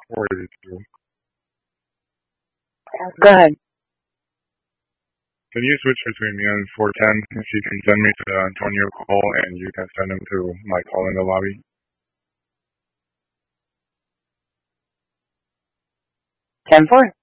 482. Go ahead. Can you switch between me and 410? If you can send me to Antonio Cole and you can send him to my call in the lobby. 10-4.